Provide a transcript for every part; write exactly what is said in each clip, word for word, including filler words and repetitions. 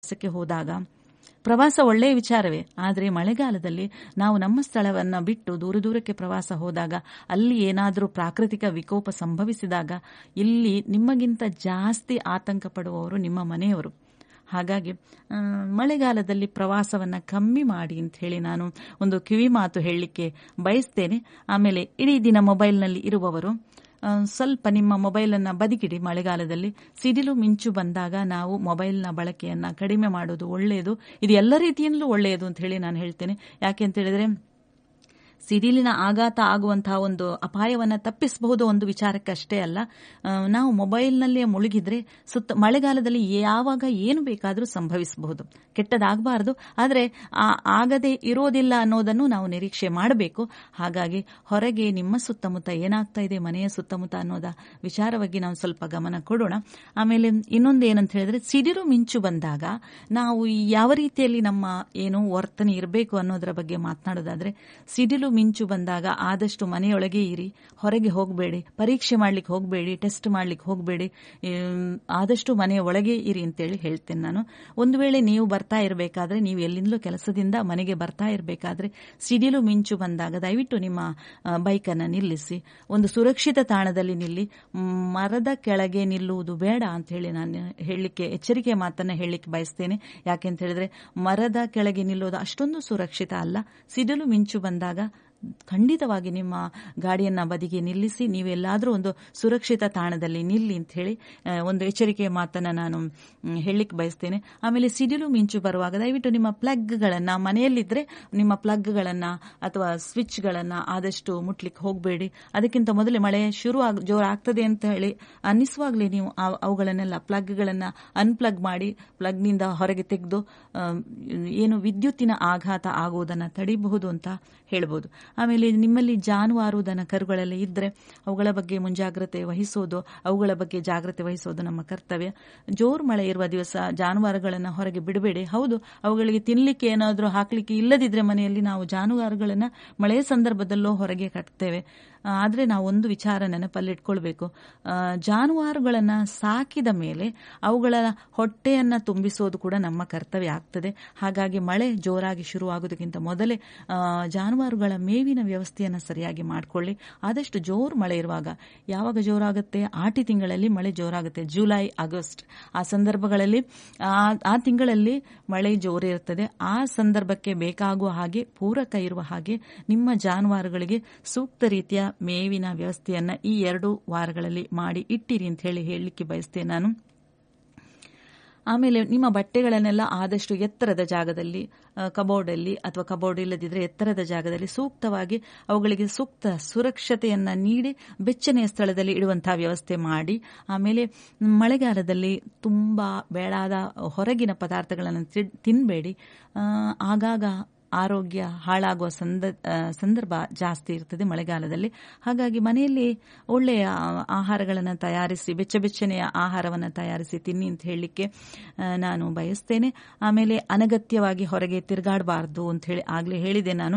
ಪ್ರವಾಸಕ್ಕೆ ಹೋದಾಗ ಪ್ರವಾಸ ಒಳ್ಳೆಯ ವಿಚಾರವೇ, ಆದರೆ ಮಳೆಗಾಲದಲ್ಲಿ ನಾವು ನಮ್ಮ ಸ್ಥಳವನ್ನು ಬಿಟ್ಟು ದೂರ ದೂರಕ್ಕೆ ಪ್ರವಾಸ ಹೋದಾಗ ಅಲ್ಲಿ ಏನಾದರೂ ಪ್ರಾಕೃತಿಕ ವಿಕೋಪ ಸಂಭವಿಸಿದಾಗ ಇಲ್ಲಿ ನಿಮಗಿಂತ ಜಾಸ್ತಿ ಆತಂಕ ಪಡುವವರು ನಿಮ್ಮ ಮನೆಯವರು. ಹಾಗಾಗಿ ಮಳೆಗಾಲದಲ್ಲಿ ಪ್ರವಾಸವನ್ನು ಕಮ್ಮಿ ಮಾಡಿ ಅಂತ ಹೇಳಿ ನಾನು ಒಂದು ಕಿವಿ ಮಾತು ಹೇಳಲಿಕ್ಕೆ ಬಯಸ್ತೇನೆ. ಆಮೇಲೆ ಇಡೀ ದಿನ ಮೊಬೈಲ್ನಲ್ಲಿ ಇರುವವರು ಸ್ವಲ್ಪ ನಿಮ್ಮ ಮೊಬೈಲನ್ನು ಬದಿಗಿಡಿ. ಮಳೆಗಾಲದಲ್ಲಿ ಸಿಡಿಲು ಮಿಂಚು ಬಂದಾಗ ನಾವು ಮೊಬೈಲ್ನ ಬಳಕೆಯನ್ನು ಕಡಿಮೆ ಮಾಡೋದು ಒಳ್ಳೆಯದು. ಇದು ಎಲ್ಲ ರೀತಿಯಲ್ಲೂ ಒಳ್ಳೆಯದು ಅಂತ ಹೇಳಿ ನಾನು ಹೇಳ್ತೇನೆ. ಯಾಕೆ ಅಂತ ಹೇಳಿದ್ರೆ ಸಿಡಿಲಿನ ಆಘಾತ ಆಗುವಂತಹ ಒಂದು ಅಪಾಯವನ್ನು ತಪ್ಪಿಸಬಹುದು ಒಂದು ವಿಚಾರಕ್ಕಷ್ಟೇ ಅಲ್ಲ, ನಾವು ಮೊಬೈಲ್ನಲ್ಲೇ ಮುಳುಗಿದ್ರೆ ಸುತ್ತ ಮಳೆಗಾಲದಲ್ಲಿ ಯಾವಾಗ ಏನು ಬೇಕಾದರೂ ಸಂಭವಿಸಬಹುದು. ಕೆಟ್ಟದಾಗಬಾರದು, ಆದರೆ ಆಗದೆ ಇರೋದಿಲ್ಲ ಅನ್ನೋದನ್ನು ನಾವು ನಿರೀಕ್ಷೆ ಮಾಡಬೇಕು. ಹಾಗಾಗಿ ಹೊರಗೆ ನಿಮ್ಮ ಸುತ್ತಮುತ್ತ ಏನಾಗ್ತಾ ಇದೆ, ಮನೆಯ ಸುತ್ತಮುತ್ತ ಅನ್ನೋದ ವಿಚಾರವಾಗಿ ನಾವು ಸ್ವಲ್ಪ ಗಮನ ಕೊಡೋಣ. ಆಮೇಲೆ ಇನ್ನೊಂದು ಏನಂತ ಹೇಳಿದ್ರೆ, ಸಿಡಿಲು ಮಿಂಚು ಬಂದಾಗ ನಾವು ಯಾವ ರೀತಿಯಲ್ಲಿ ನಮ್ಮ ಏನು ವರ್ತನೆ ಇರಬೇಕು ಅನ್ನೋದರ ಬಗ್ಗೆ ಮಾತನಾಡೋದಾದ್ರೆ, ಸಿಡಿಲು ಮಿಂಚು ಬಂದಾಗ ಆದಷ್ಟು ಮನೆಯೊಳಗೆ ಇರಿ, ಹೊರಗೆ ಹೋಗಬೇಡಿ, ಪರೀಕ್ಷೆ ಮಾಡ್ಲಿಕ್ಕೆ ಹೋಗಬೇಡಿ, ಟೆಸ್ಟ್ ಮಾಡ್ಲಿಕ್ಕೆ ಹೋಗಬೇಡಿ, ಆದಷ್ಟು ಮನೆಯ ಒಳಗೆ ಇರಿ ಅಂತೇಳಿ ಹೇಳ್ತೇನೆ ನಾನು. ಒಂದು ವೇಳೆ ನೀವು ಬರ್ತಾ ಇರಬೇಕಾದ್ರೆ, ನೀವು ಎಲ್ಲಿಂದಲೂ ಕೆಲಸದಿಂದ ಮನೆಗೆ ಬರ್ತಾ ಇರಬೇಕಾದ್ರೆ ಸಿಡಿಲು ಮಿಂಚು ಬಂದಾಗ ದಯವಿಟ್ಟು ನಿಮ್ಮ ಬೈಕನ್ನು ನಿಲ್ಲಿಸಿ, ಒಂದು ಸುರಕ್ಷಿತ ತಾಣದಲ್ಲಿ ನಿಲ್ಲಿ. ಮರದ ಕೆಳಗೆ ನಿಲ್ಲುವುದು ಬೇಡ ಅಂತ ಹೇಳಿ ನಾನು ಹೇಳಲಿಕ್ಕೆ ಎಚ್ಚರಿಕೆ ಮಾತನ್ನ ಹೇಳಲಿಕ್ಕೆ ಬಯಸ್ತೇನೆ. ಯಾಕೆಂತ ಹೇಳಿದ್ರೆ ಮರದ ಕೆಳಗೆ ನಿಲ್ಲೋದು ಅಷ್ಟೊಂದು ಸುರಕ್ಷಿತ ಅಲ್ಲ. ಸಿಡಿಲು ಮಿಂಚು ಬಂದಾಗ ಖಂಡಿತವಾಗಿ ನಿಮ್ಮ ಗಾಡಿಯನ್ನ ಬದಿಗೆ ನಿಲ್ಲಿಸಿ, ನೀವೆಲ್ಲಾದರೂ ಒಂದು ಸುರಕ್ಷಿತ ತಾಣದಲ್ಲಿ ನಿಲ್ಲಿ ಅಂತ ಹೇಳಿ ಒಂದು ಎಚ್ಚರಿಕೆಯ ಮಾತನ್ನ ನಾನು ಹೇಳಲಿಕ್ಕೆ ಬಯಸ್ತೇನೆ. ಆಮೇಲೆ ಸಿಡಿಲು ಮಿಂಚು ಬರುವಾಗ ದಯವಿಟ್ಟು ನಿಮ್ಮ ಪ್ಲಗ್ಗಳನ್ನ, ಮನೆಯಲ್ಲಿದ್ರೆ ನಿಮ್ಮ ಪ್ಲಗ್ಗಳನ್ನ ಅಥವಾ ಸ್ವಿಚ್ಗಳನ್ನ ಆದಷ್ಟು ಮುಟ್ಲಿಕ್ಕೆ ಹೋಗಬೇಡಿ. ಅದಕ್ಕಿಂತ ಮೊದಲೇ ಮಳೆ ಶುರು ಆಗ ಜೋರಾಗ್ತದೆ ಅಂತ ಹೇಳಿ ಅನ್ನಿಸುವಾಗಲೇ ನೀವು ಅವುಗಳನ್ನೆಲ್ಲ ಪ್ಲಗ್ಗಳನ್ನ ಅನ್ಪ್ಲಗ್ ಮಾಡಿ ಪ್ಲಗ್ನಿಂದ ಹೊರಗೆ ತೆಗೆದು ಏನು ವಿದ್ಯುತ್ತಿನ ಆಘಾತ ಆಗುವುದನ್ನು ತಡಿಬಹುದು ಅಂತ ಹೇಳ್ಬೋದು. ಆಮೇಲೆ ನಿಮ್ಮಲ್ಲಿ ಜಾನುವಾರು ದನ ಕರುಗಳೆಲ್ಲ ಇದ್ರೆ ಅವುಗಳ ಬಗ್ಗೆ ಮುಂಜಾಗ್ರತೆ ವಹಿಸೋದು, ಅವುಗಳ ಬಗ್ಗೆ ಜಾಗ್ರತೆ ವಹಿಸೋದು ನಮ್ಮ ಕರ್ತವ್ಯ. ಜೋರು ಮಳೆ ಇರುವ ದಿವಸ ಜಾನುವಾರುಗಳನ್ನು ಹೊರಗೆ ಬಿಡಬೇಡಿ. ಹೌದು, ಅವುಗಳಿಗೆ ತಿನ್ಲಿಕ್ಕೆ ಏನಾದರೂ ಹಾಕ್ಲಿಕ್ಕೆ ಇಲ್ಲದಿದ್ರೆ ಮನೆಯಲ್ಲಿ ನಾವು ಜಾನುವಾರುಗಳನ್ನು ಮಳೆಯ ಸಂದರ್ಭದಲ್ಲೂ ಹೊರಗೆ ಕಟ್ತೇವೆ. ಆದರೆ ನಾವು ಒಂದು ವಿಚಾರ ನೆನಪಲ್ಲಿಟ್ಕೊಳ್ಬೇಕು, ಜಾನುವಾರುಗಳನ್ನು ಸಾಕಿದ ಮೇಲೆ ಅವುಗಳ ಹೊಟ್ಟೆಯನ್ನು ತುಂಬಿಸೋದು ಕೂಡ ನಮ್ಮ ಕರ್ತವ್ಯ ಆಗ್ತದೆ. ಹಾಗಾಗಿ ಮಳೆ ಜೋರಾಗಿ ಶುರುವಾಗೋದಕ್ಕಿಂತ ಮೊದಲೇ ಜಾನುವಾರುಗಳ ಮೇವಿನ ವ್ಯವಸ್ಥೆಯನ್ನು ಸರಿಯಾಗಿ ಮಾಡಿಕೊಳ್ಳಿ. ಆದಷ್ಟು ಜೋರು ಮಳೆ ಇರುವಾಗ, ಯಾವಾಗ ಜೋರಾಗುತ್ತೆ, ಆಟಿ ತಿಂಗಳಲ್ಲಿ ಮಳೆ ಜೋರಾಗುತ್ತೆ, ಜುಲೈ ಆಗಸ್ಟ್ ಆ ಸಂದರ್ಭಗಳಲ್ಲಿ, ಆ ತಿಂಗಳಲ್ಲಿ ಮಳೆ ಜೋರಿರುತ್ತದೆ. ಆ ಸಂದರ್ಭಕ್ಕೆ ಬೇಕಾಗುವ ಹಾಗೆ, ಪೂರಕ ಇರುವ ಹಾಗೆ ನಿಮ್ಮ ಜಾನುವಾರುಗಳಿಗೆ ಸೂಕ್ತ ರೀತಿಯ ಮೇವಿನ ವ್ಯವಸ್ಥೆಯನ್ನ ಈ ಎರಡು ವಾರಗಳಲ್ಲಿ ಮಾಡಿ ಇಟ್ಟಿರಿ ಅಂತ ಹೇಳಿ ಹೇಳಲಿಕ್ಕೆ ಬಯಸ್ತೇನೆ ನಾನು. ಆಮೇಲೆ ನಿಮ್ಮ ಬಟ್ಟೆಗಳನ್ನೆಲ್ಲ ಆದಷ್ಟು ಎತ್ತರದ ಜಾಗದಲ್ಲಿ, ಕಬೋರ್ಡಲ್ಲಿ ಅಥವಾ ಕಬೋರ್ಡ್ ಇಲ್ಲದಿದ್ರೆ ಎತ್ತರದ ಜಾಗದಲ್ಲಿ ಸೂಕ್ತವಾಗಿ ಅವುಗಳಿಗೆ ಸೂಕ್ತ ಸುರಕ್ಷತೆಯನ್ನ ನೀಡಿ ಬೆಚ್ಚನೆಯ ಸ್ಥಳದಲ್ಲಿ ಇಡುವಂತಹ ವ್ಯವಸ್ಥೆ ಮಾಡಿ. ಆಮೇಲೆ ಮಳೆಗಾಲದಲ್ಲಿ ತುಂಬಾ ಬೇಡಾದ ಹೊರಗಿನ ಪದಾರ್ಥಗಳನ್ನು ತಿನ್ನಬೇಡಿ. ಆಗಾಗ ಆರೋಗ್ಯ ಹಾಳಾಗುವ ಸಂದರ್ಭ ಜಾಸ್ತಿ ಇರ್ತದೆ ಮಳೆಗಾಲದಲ್ಲಿ. ಹಾಗಾಗಿ ಮನೆಯಲ್ಲಿ ಒಳ್ಳೆಯ ಆಹಾರಗಳನ್ನು ತಯಾರಿಸಿ, ಬೆಚ್ಚ ಬೆಚ್ಚನೆಯ ಆಹಾರವನ್ನು ತಯಾರಿಸಿ ತಿನ್ನಿ ಅಂತ ಹೇಳಲಿಕ್ಕೆ ನಾನು ಬಯಸ್ತೇನೆ. ಆಮೇಲೆ ಅನಗತ್ಯವಾಗಿ ಹೊರಗೆ ತಿರುಗಾಡಬಾರ್ದು ಅಂತ ಹೇಳಿ ಆಗಲೇ ಹೇಳಿದೆ ನಾನು.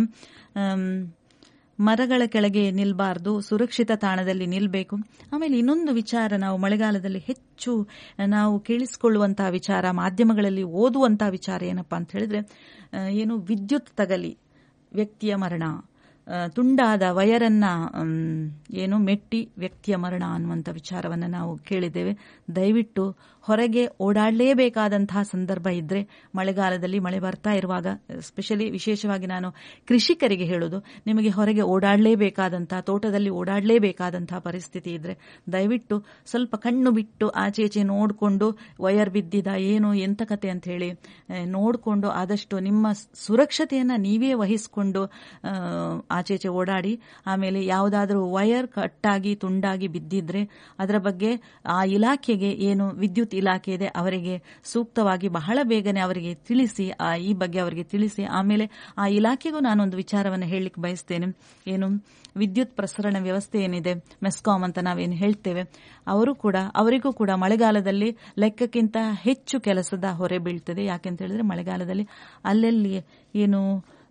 ಮರಗಳ ಕೆಳಗೆ ನಿಲ್ಬಾರ್ದು, ಸುರಕ್ಷಿತ ತಾಣದಲ್ಲಿ ನಿಲ್ಲಬೇಕು. ಆಮೇಲೆ ಇನ್ನೊಂದು ವಿಚಾರ, ನಾವು ಮಳೆಗಾಲದಲ್ಲಿ ಹೆಚ್ಚು ನಾವು ಕೇಳಿಸಿಕೊಳ್ಳುವಂತಹ ವಿಚಾರ, ಮಾಧ್ಯಮಗಳಲ್ಲಿ ಓದುವಂತಹ ವಿಚಾರ ಏನಪ್ಪಾ ಅಂತ ಹೇಳಿದ್ರೆ, ಏನು ವಿದ್ಯುತ್ ತಗಲಿ ವ್ಯಕ್ತಿಯ ಮರಣ, ತುಂಡಾದ ವಯರನ್ನ ಏನು ಮೆಟ್ಟಿ ವ್ಯಕ್ತಿಯ ಮರಣ ಅನ್ನುವಂಥ ವಿಚಾರವನ್ನು ನಾವು ಕೇಳಿದ್ದೇವೆ. ದಯವಿಟ್ಟು ಹೊರಗೆ ಓಡಾಡಲೇಬೇಕಾದಂತಹ ಸಂದರ್ಭ ಇದ್ರೆ, ಮಳೆಗಾಲದಲ್ಲಿ ಮಳೆ ಬರ್ತಾ ಇರುವಾಗ ಸ್ಪೆಷಲಿ ವಿಶೇಷವಾಗಿ ನಾನು ಕೃಷಿಕರಿಗೆ ಹೇಳೋದು, ನಿಮಗೆ ಹೊರಗೆ ಓಡಾಡಲೇಬೇಕಾದಂತಹ, ತೋಟದಲ್ಲಿ ಓಡಾಡಲೇಬೇಕಾದಂತಹ ಪರಿಸ್ಥಿತಿ ಇದ್ರೆ ದಯವಿಟ್ಟು ಸ್ವಲ್ಪ ಕಣ್ಣು ಬಿಟ್ಟು ಆಚೆ ಈಚೆ ನೋಡಿಕೊಂಡು, ವಯರ್ ಬಿದ್ದಿದ ಏನು ಎಂತ ಕತೆ ಅಂತ ಹೇಳಿ ನೋಡಿಕೊಂಡು ಆದಷ್ಟು ನಿಮ್ಮ ಸುರಕ್ಷತೆಯನ್ನ ನೀವೇ ವಹಿಸಿಕೊಂಡು ಆಚೆಚೆ ಓಡಾಡಿ. ಆಮೇಲೆ ಯಾವುದಾದ್ರೂ ವಯರ್ ಕಟ್ಟಾಗಿ ತುಂಡಾಗಿ ಬಿದ್ದಿದ್ರೆ ಅದರ ಬಗ್ಗೆ ಆ ಇಲಾಖೆಗೆ, ಏನು ವಿದ್ಯುತ್ ಇಲಾಖೆ ಇದೆ ಅವರಿಗೆ ಸೂಕ್ತವಾಗಿ ಬಹಳ ಬೇಗನೆ ಅವರಿಗೆ ತಿಳಿಸಿ, ಈ ಬಗ್ಗೆ ಅವರಿಗೆ ತಿಳಿಸಿ. ಆಮೇಲೆ ಆ ಇಲಾಖೆಗೂ ನಾನೊಂದು ವಿಚಾರವನ್ನು ಹೇಳಲಿಕ್ಕೆ ಬಯಸ್ತೇನೆ. ಏನು ವಿದ್ಯುತ್ ಪ್ರಸರಣ ವ್ಯವಸ್ಥೆ ಏನಿದೆ, ಮೆಸ್ಕಾಂ ಅಂತ ನಾವೇನು ಹೇಳ್ತೇವೆ, ಅವರು ಕೂಡ ಅವರಿಗೂ ಕೂಡ ಮಳೆಗಾಲದಲ್ಲಿ ಲೆಕ್ಕಕ್ಕಿಂತ ಹೆಚ್ಚು ಕೆಲಸದ ಹೊರೆ ಬೀಳ್ತದೆ. ಯಾಕೆಂತ ಹೇಳಿದ್ರೆ ಮಳೆಗಾಲದಲ್ಲಿ ಅಲ್ಲೆಲ್ಲಿ ಏನು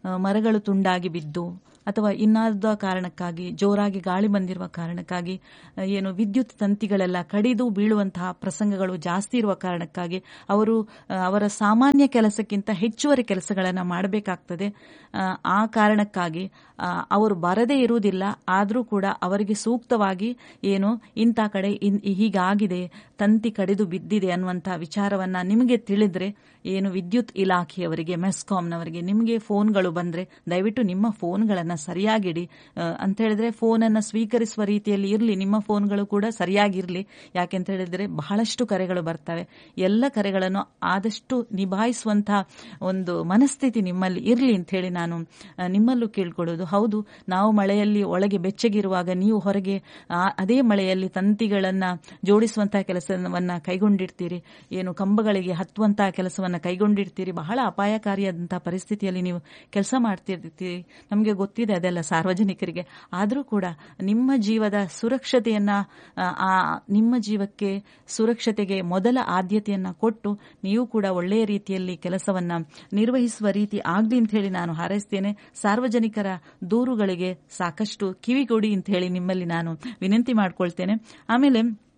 ಮರಗಳು ತುಂಡಾಗಿ ಬಿದ್ದು ಅಥವಾ ಇನ್ನಾದ ಕಾರಣಕ್ಕಾಗಿ ಜೋರಾಗಿ ಗಾಳಿ ಬಂದಿರುವ ಕಾರಣಕ್ಕಾಗಿ ಏನು ವಿದ್ಯುತ್ ತಂತಿಗಳೆಲ್ಲ ಕಡಿದು ಬೀಳುವಂತಹ ಪ್ರಸಂಗಗಳು ಜಾಸ್ತಿ ಇರುವ ಕಾರಣಕ್ಕಾಗಿ ಅವರು ಅವರ ಸಾಮಾನ್ಯ ಕೆಲಸಕ್ಕಿಂತ ಹೆಚ್ಚುವರಿ ಕೆಲಸಗಳನ್ನು ಮಾಡಬೇಕಾಗ್ತದೆ. ಆ ಕಾರಣಕ್ಕಾಗಿ ಅವರು ಬರದೇ ಇರುವುದಿಲ್ಲ. ಆದರೂ ಕೂಡ ಅವರಿಗೆ ಸೂಕ್ತವಾಗಿ ಏನು ಇಂಥ ಕಡೆ ಹೀಗಾಗಿದೆ, ತಂತಿ ಕಡಿದು ಬಿದ್ದಿದೆ ಅನ್ನುವಂತಹ ವಿಚಾರವನ್ನ ನಿಮಗೆ ತಿಳಿದ್ರೆ ಏನು ವಿದ್ಯುತ್ ಇಲಾಖೆಯವರಿಗೆ, ಮೆಸ್ಕಾಂನವರಿಗೆ ನಿಮಗೆ ಫೋನ್ಗಳು ಬಂದ್ರೆ ದಯವಿಟ್ಟು ನಿಮ್ಮ ಫೋನ್ಗಳನ್ನು ಸರಿಯಾಗಿಡಿ ಅಂತ ಹೇಳಿದ್ರೆ ಫೋನನ್ನು ಸ್ವೀಕರಿಸುವ ರೀತಿಯಲ್ಲಿ ಇರಲಿ. ನಿಮ್ಮ ಫೋನ್ಗಳು ಕೂಡ ಸರಿಯಾಗಿರಲಿ. ಯಾಕೆಂತ ಹೇಳಿದ್ರೆ ಬಹಳಷ್ಟು ಕರೆಗಳು ಬರ್ತವೆ. ಎಲ್ಲ ಕರೆಗಳನ್ನು ಆದಷ್ಟು ನಿಭಾಯಿಸುವಂತಹ ಒಂದು ಮನಸ್ಥಿತಿ ನಿಮ್ಮಲ್ಲಿ ಇರಲಿ ಅಂತ ಹೇಳಿ ನಾನು ನಿಮ್ಮಲ್ಲೂ ಕೇಳ್ಕೊಳ್ಳೋದು. ಹೌದು, ನಾವು ಮಳೆಯಲ್ಲಿ ಒಳಗೆ ಬೆಚ್ಚಗಿರುವಾಗ ನೀವು ಹೊರಗೆ ಅದೇ ಮಳೆಯಲ್ಲಿ ತಂತಿಗಳನ್ನ ಜೋಡಿಸುವಂತಹ ಕೆಲಸವನ್ನ ಕೈಗೊಂಡಿರ್ತೀರಿ, ಏನು ಕಂಬಗಳಿಗೆ ಹತ್ತುವಂತಹ ಕೆಲಸವನ್ನ ಕೈಗೊಂಡಿರ್ತೀರಿ. ಬಹಳ ಅಪಾಯಕಾರಿಯಾದಂತಹ ಪರಿಸ್ಥಿತಿಯಲ್ಲಿ ನೀವು ಕೆಲಸ ಮಾಡ್ತಿರ್ತೀರಿ. ನಮಗೆ ಗೊತ್ತಿದೆ ಅದೆಲ್ಲ ಸಾರ್ವಜನಿಕರಿಗೆ. ಆದರೂ ಕೂಡ ನಿಮ್ಮ ಜೀವದ ಸುರಕ್ಷತೆಯನ್ನ ಆ ನಿಮ್ಮ ಜೀವಕ್ಕೆ ಸುರಕ್ಷತೆಗೆ ಮೊದಲ ಆದ್ಯತೆಯನ್ನ ಕೊಟ್ಟು ನೀವು ಕೂಡ ಒಳ್ಳೆಯ ರೀತಿಯಲ್ಲಿ ಕೆಲಸವನ್ನ ನಿರ್ವಹಿಸುವ ರೀತಿ ಆಗ್ಲಿ ಅಂತ ಹೇಳಿ ನಾನು ಹಾರೈಸ್ತೇನೆ. ಸಾರ್ವಜನಿಕರ ದೂರುಗಳಿಗೆ ಸಾಕಷ್ಟು ಕಿವಿಗೊಡಿ ಅಂತ ಹೇಳಿ ನಿಮ್ಮಲ್ಲಿ ನಾನು ವಿನಂತಿ ಮಾಡ್ಕೊಳ್ತೇನೆ. ಆಮೇಲೆ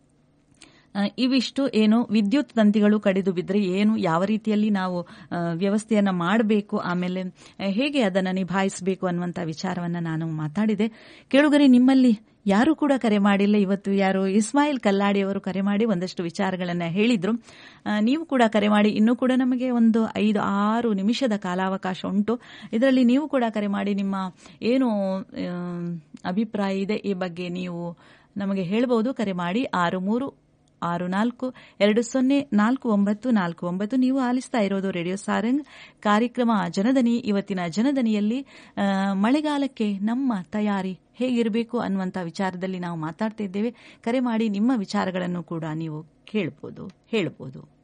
ಇವಿಷ್ಟು ಏನು ವಿದ್ಯುತ್ ತಂತಿಗಳು ಕಡಿದು ಬಿದ್ದರೆ ಏನು ಯಾವ ರೀತಿಯಲ್ಲಿ ನಾವು ವ್ಯವಸ್ಥೆಯನ್ನು ಮಾಡಬೇಕು, ಆಮೇಲೆ ಹೇಗೆ ಅದನ್ನು ನಿಭಾಯಿಸಬೇಕು ಅನ್ನುವಂಥ ವಿಚಾರವನ್ನು ನಾನು ಮಾತಾಡಿದೆ. ಕೇಳುಗರೆ, ನಿಮ್ಮಲ್ಲಿ ಯಾರು ಕೂಡ ಕರೆ ಮಾಡಿಲ್ಲ. ಇವತ್ತು ಯಾರು ಇಸ್ಮಾಯಿಲ್ ಕಲ್ಲಾಡಿಯವರು ಕರೆ ಮಾಡಿ ಒಂದಷ್ಟು ವಿಚಾರಗಳನ್ನು ಹೇಳಿದ್ರು. ನೀವು ಕೂಡ ಕರೆ ಮಾಡಿ. ಇನ್ನೂ ಕೂಡ ನಮಗೆ ಒಂದು ಐದು ಆರು ನಿಮಿಷದ ಕಾಲಾವಕಾಶ ಉಂಟು. ಇದರಲ್ಲಿ ನೀವು ಕೂಡ ಕರೆ ಮಾಡಿ ನಿಮ್ಮ ಏನು ಅಭಿಪ್ರಾಯ ಇದೆ ಈ ಬಗ್ಗೆ ನೀವು ನಮಗೆ ಹೇಳಬಹುದು. ಕರೆ ಮಾಡಿ ಆರು ಮೂರು ಆರು ನಾಲ್ಕು ಎರಡು ಸೊನ್ನೆ ನಾಲ್ಕು ಒಂಬತ್ತು ನಾಲ್ಕು ಒಂಬತ್ತು. ನೀವು ಆಲಿಸ್ತಾ ಇರೋದು ರೇಡಿಯೋ ಸಾರಂಗ್ ಕಾರ್ಯಕ್ರಮ ಜನದನಿ. ಇವತ್ತಿನ ಜನದನಿಯಲ್ಲಿ ಮಳೆಗಾಲಕ್ಕೆ ನಮ್ಮ ತಯಾರಿ ಹೇಗಿರಬೇಕು ಅನ್ನುವಂಥ ವಿಚಾರದಲ್ಲಿ ನಾವು ಮಾತಾಡ್ತಾ ಇದ್ದೇವೆ. ಕರೆ ಮಾಡಿ ನಿಮ್ಮ ವಿಚಾರಗಳನ್ನು ಕೂಡ ನೀವು ಕೇಳಬಹುದು, ಹೇಳಬಹುದು.